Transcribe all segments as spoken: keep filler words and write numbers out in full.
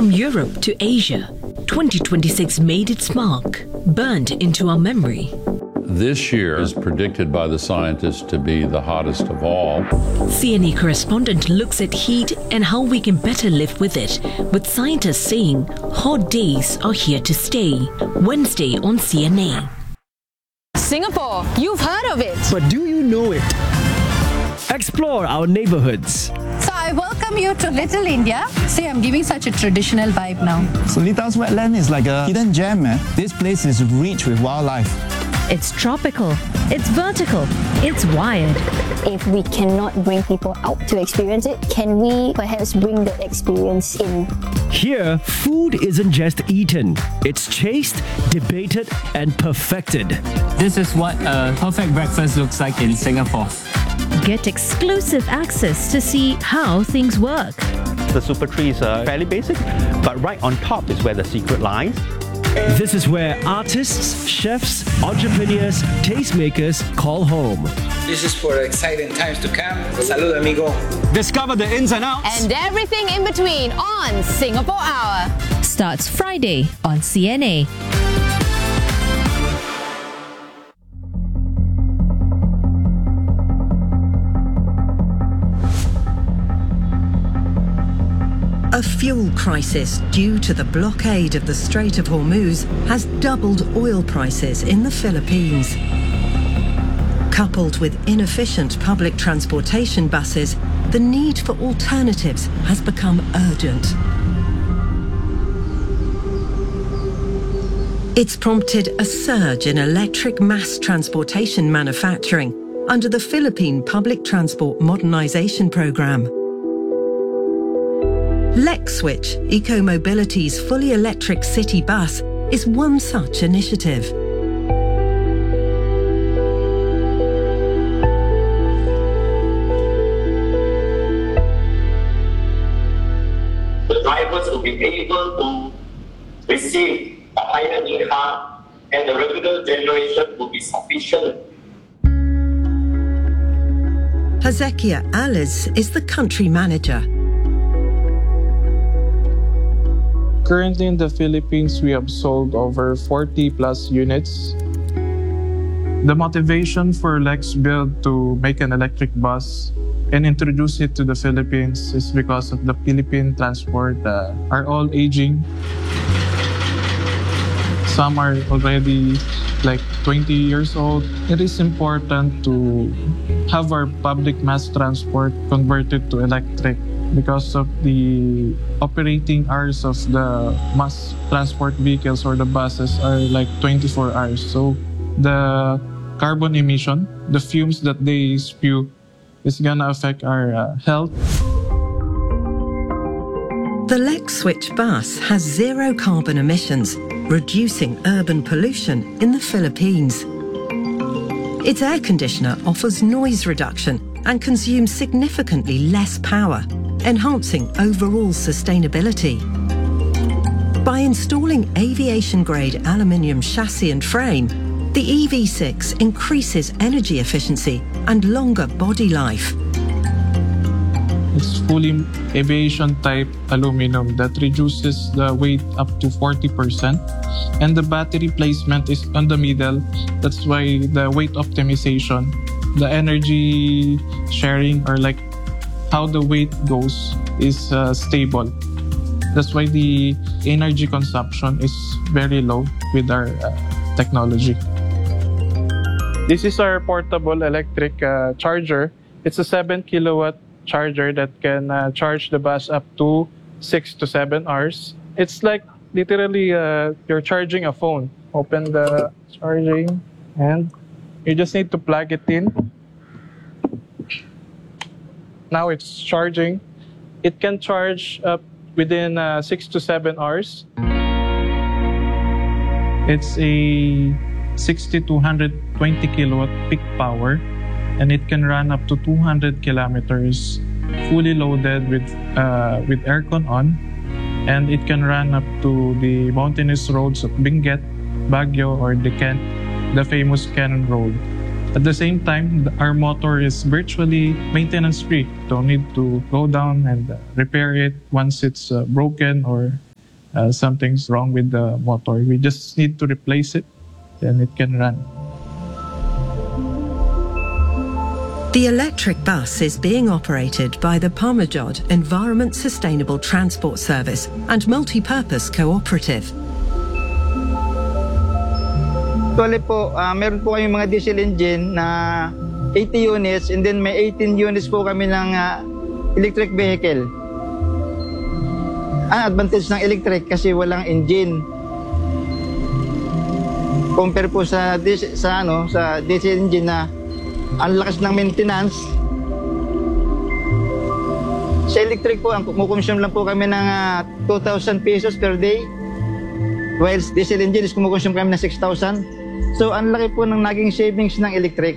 From Europe to Asia, twenty twenty-six made its mark, burned into our memory. This year is predicted by the scientists to be the hottest of all. C N A correspondent looks at heat and how we can better live with it, with scientists saying hot days are here to stay. Wednesday on C N A. Singapore, you've heard of it. But do you know it? Explore our neighborhoods. So I welcome you to Little India. See, I'm giving such a traditional vibe now. Solita's wetland is like a hidden gem, man. This place is rich with wildlife. It's tropical, it's vertical, it's wired. If we cannot bring people out to experience it, can we perhaps bring that experience in? Here, food isn't just eaten. It's chased, debated, and perfected. This is what a perfect breakfast looks like in Singapore. Get exclusive access to see how things work. The super trees are fairly basic, but right on top is where the secret lies. This is where artists, chefs, entrepreneurs, tastemakers call home. This is for exciting times to come. Salud, amigo. Discover the ins and outs. And everything in between on Singapore Hour. Starts Friday on C N A. A fuel crisis due to the blockade of the Strait of Hormuz has doubled oil prices in the Philippines. Coupled with inefficient public transportation buses, the need for alternatives has become urgent. It's prompted a surge in electric mass transportation manufacturing under the Philippine Public Transport Modernization Program. LexSwitch, Ecomobility's fully electric city bus, is one such initiative. The drivers will be able to receive a higher income and the regular generation will be sufficient. Hezekiah Aliz is the country manager. Currently in the Philippines, we have sold over forty plus units. The motivation for LexBuild to make an electric bus and introduce it to the Philippines is because of the Philippine transport uh, are all aging. Some are already like twenty years old. It is important to have our public mass transport converted to electric, because of the operating hours of the mass transport vehicles or the buses are like twenty-four hours. So the carbon emission, the fumes that they spew, is gonna affect our uh, health. The LexSwitch bus has zero carbon emissions, reducing urban pollution in the Philippines. Its air conditioner offers noise reduction and consumes significantly less power, enhancing overall sustainability. By installing aviation-grade aluminium chassis and frame, the E V six increases energy efficiency and longer body life. It's fully aviation-type aluminum that reduces the weight up to forty percent. And the battery placement is on the middle. That's why the weight optimization, the energy sharing, or like how the weight goes is uh, stable. That's why the energy consumption is very low with our uh, technology. This is our portable electric uh, charger. It's a seven kilowatt charger that can uh, charge the bus up to six to seven hours. It's like literally uh, you're charging a phone. Open the charging and you just need to plug it in. Now it's charging. It can charge up within uh, six to seven hours. It's a sixty to one hundred twenty kilowatt peak power, and it can run up to two hundred kilometers fully loaded with uh, with aircon on, and it can run up to the mountainous roads of Benguet, Baguio, or the Ken, the famous Ken Road. At the same time, our motor is virtually maintenance-free. Don't need to go down and repair it once it's uh, broken or uh, something's wrong with the motor. We just need to replace it, then it can run. The electric bus is being operated by the Parmajod Environment Sustainable Transport Service and Multipurpose Cooperative. Actually po, uh, meron po kayong mga diesel engine na eighty units and then may eighteen units po kami ng uh, electric vehicle. Ang advantage ng electric kasi walang engine. Compare po sa sa ano, sa diesel engine na ang lakas ng maintenance. Sa electric po, ang kumukonsume lang po kami ng uh, two thousand pesos per day. While diesel engine is kumukonsume kami ng six thousand. So, ang laki po ng naging savings ng electric.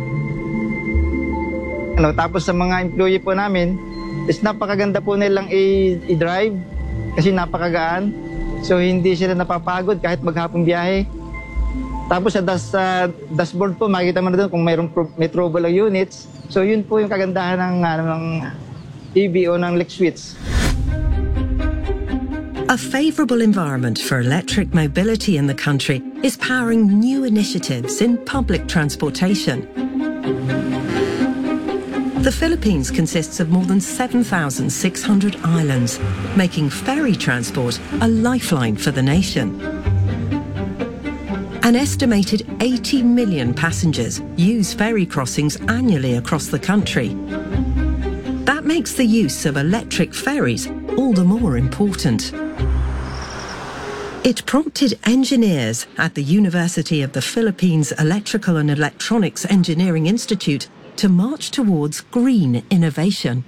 Ano, tapos sa mga employee po namin, is napakaganda po nilang i-drive kasi napakagaan. So, hindi sila napapagod kahit maghapong biyahe. Tapos sa das, uh, dashboard po, makikita mo na doon kung mayroong pro- may trouble ang units. So, yun po yung kagandahan ng, uh, ng E V o ng LexSwitch. A favourable environment for electric mobility in the country is powering new initiatives in public transportation. The Philippines consists of more than seven thousand six hundred islands, making ferry transport a lifeline for the nation. An estimated eighty million passengers use ferry crossings annually across the country. That makes the use of electric ferries all the more important. It prompted engineers at the University of the Philippines Electrical and Electronics Engineering Institute to march towards green innovation.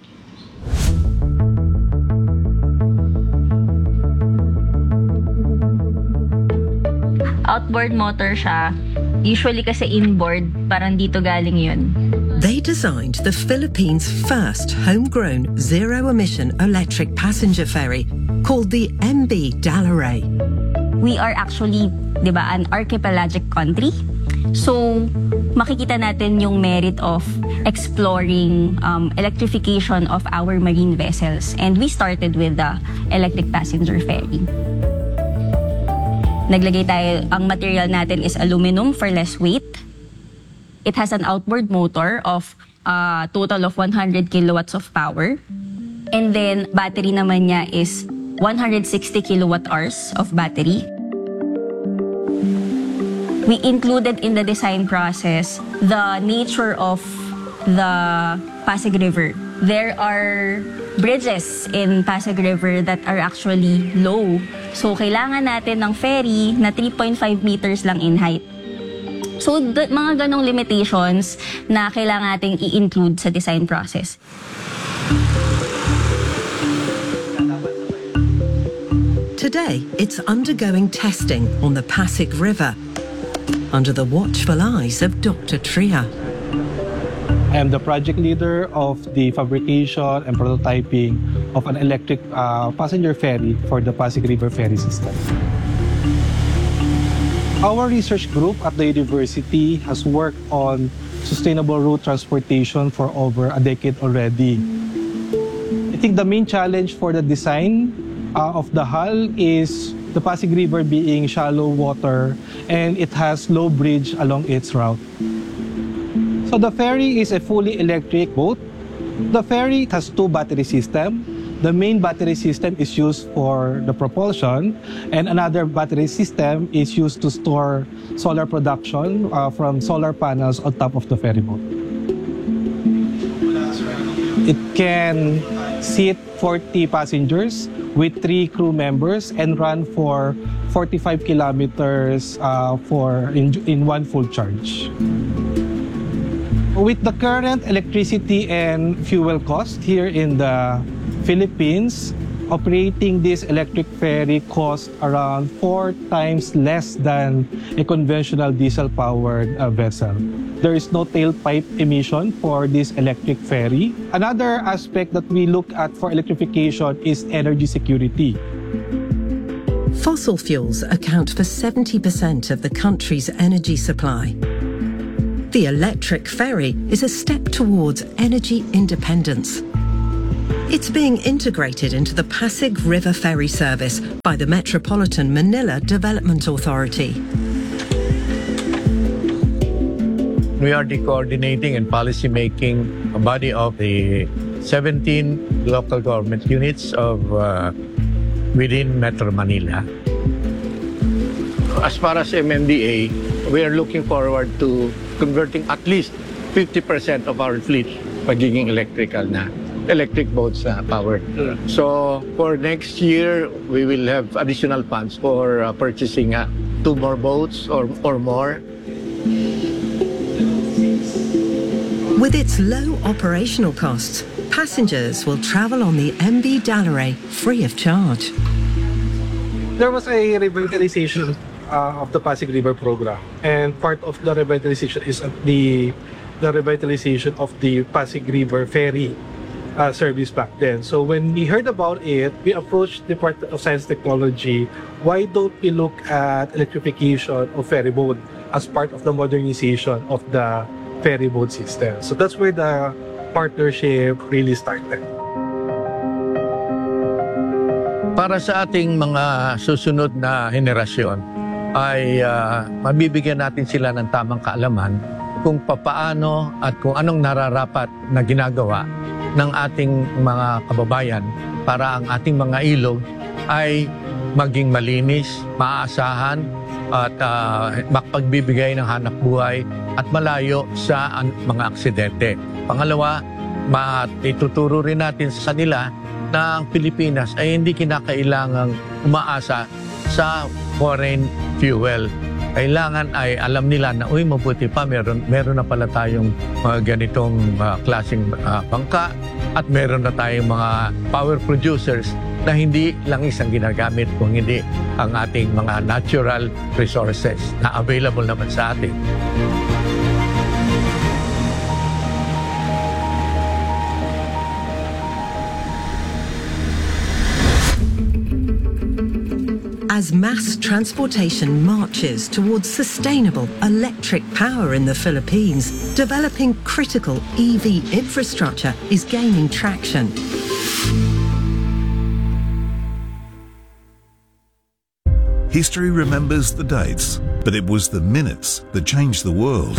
Outboard motor siya. Usually kasi inboard, parang dito galing yun. They designed the Philippines' first homegrown zero-emission electric passenger ferry called the M B Dalaray. We are actually, di ba, an archipelagic country. So, makikita natin yung merit of exploring um, electrification of our marine vessels. And we started with the electric passenger ferry. Naglagay tayo, ang material natin is aluminum for less weight. It has an outboard motor of a uh, total of one hundred kilowatts of power. And then, battery naman niya is one hundred sixty kilowatt hours of battery. We included in the design process the nature of the Pasig River. There are bridges in Pasig River that are actually low. So, kailangan natin ng ferry na three point five meters lang in height. So, d- mga ganong limitations na kailangan nating i-include sa design process. Today, it's undergoing testing on the Pasig River under the watchful eyes of Doctor Tria. I am the project leader of the fabrication and prototyping of an electric uh, passenger ferry for the Pasig River ferry system. Our research group at the university has worked on sustainable road transportation for over a decade already. I think the main challenge for the design uh, of the hull is the Pasig River being shallow water and it has low bridge along its route. So the ferry is a fully electric boat. The ferry has two battery systems. The main battery system is used for the propulsion and another battery system is used to store solar production uh, from solar panels on top of the ferry boat. It can seat forty passengers with three crew members and run for forty-five kilometers uh, for in, in one full charge. With the current electricity and fuel cost here in the Philippines, operating this electric ferry costs around four times less than a conventional diesel-powered uh, vessel. There is no tailpipe emission for this electric ferry. Another aspect that we look at for electrification is energy security. Fossil fuels account for seventy percent of the country's energy supply. The electric ferry is a step towards energy independence. It's being integrated into the Pasig River Ferry service by the Metropolitan Manila Development Authority. We are the coordinating and policy-making body of the seventeen local government units of uh, within Metro Manila. As far as M M D A, we are looking forward to converting at least fifty percent of our fleet pagiging electrical na, electric boats na power. So for next year, we will have additional funds for uh, purchasing uh, two more boats or, or more. With its low operational costs, passengers will travel on the M V Dallery free of charge. There was a revitalization uh, of the Pasig River program, and part of the revitalization is the the revitalization of the Pasig River ferry uh, service back then. So when we heard about it, we approached the Department of Science and Technology. Why don't we look at electrification of ferry boat as part of the modernization of the ferry boat system? So that's where the partnership really started. Para sa ating mga susunod na henerasyon ay uh, mabibigyan natin sila ng tamang kaalaman kung papaano at kung anong nararapat na ginagawa ng ating mga kababayan para ang ating mga ilog ay maging malinis, maaasahan at uh, makapagbibigay ng hanap buhay at malayo sa mga aksidente. Pangalawa, ituturo rin natin sa kanila na ang Pilipinas ay hindi kinakailangang umaasa sa foreign fuel. Kailangan ay alam nila na, uy, mabuti pa, meron, meron na pala tayong mga ganitong uh, klaseng uh, bangka at meron na tayong mga power producers na hindi lang isang ginagamit kung hindi ang ating mga natural resources na available naman sa atin. As mass transportation marches towards sustainable electric power in the Philippines, developing critical E V infrastructure is gaining traction. History remembers the dates, but it was the minutes that changed the world.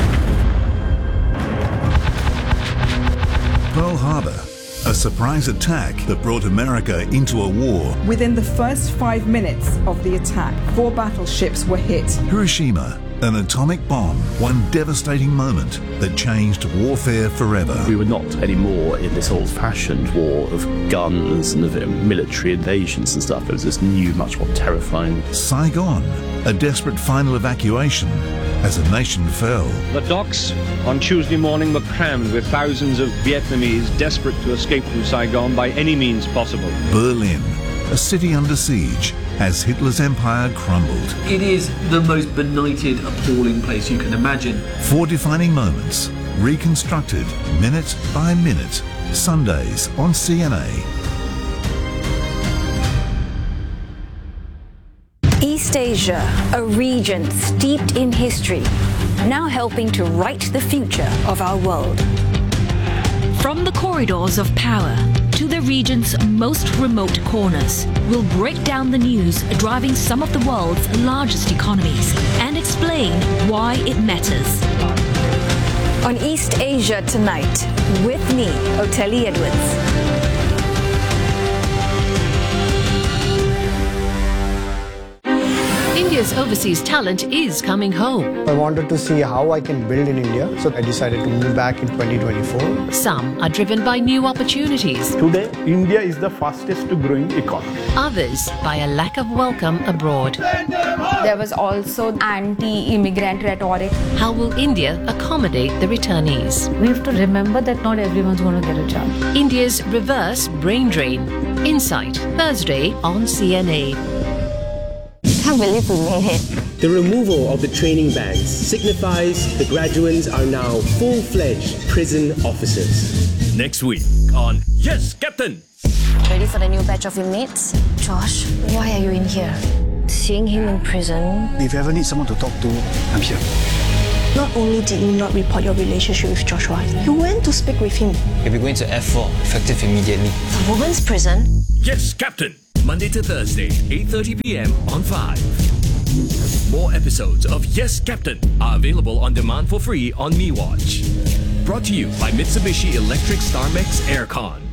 Pearl Harbor, a surprise attack that brought America into a war. Within the first five minutes of the attack, four battleships were hit. Hiroshima, an atomic bomb, one devastating moment that changed warfare forever. We were not anymore in this old-fashioned war of guns and of military invasions and stuff. It was this new, much more terrifying. Saigon, a desperate final evacuation as a nation fell. The docks on Tuesday morning were crammed with thousands of Vietnamese desperate to escape from Saigon by any means possible. Berlin, a city under siege as Hitler's empire crumbled. It is the most benighted, appalling place you can imagine. Four defining moments, reconstructed minute by minute, Sundays on C N A. East Asia, a region steeped in history, now helping to write the future of our world. From the corridors of power to the region's most remote corners, we'll break down the news driving some of the world's largest economies and explain why it matters. On East Asia Tonight, with me, Oteli Edwards. India's overseas talent is coming home. I wanted to see how I can build in India, so I decided to move back in twenty twenty-four. Some are driven by new opportunities. Today, India is the fastest growing economy. Others by a lack of welcome abroad. There was also anti-immigrant rhetoric. How will India accommodate the returnees? We have to remember that not everyone's going to get a job. India's reverse brain drain. Insight, Thursday on C N A. Can't believe we made it. The removal of the training bags signifies the graduates are now full-fledged prison officers. Next week on Yes, Captain! Ready for the new batch of inmates? Josh, why are you in here? Seeing him in prison. If you ever need someone to talk to, I'm here. Not only did you not report your relationship with Joshua, you went to speak with him. You'll be going to F four, effective immediately. A woman's prison? Yes, Captain. Monday to Thursday, eight thirty p.m. on five. More episodes of Yes, Captain are available on demand for free on MeWatch. Brought to you by Mitsubishi Electric Starmex Aircon.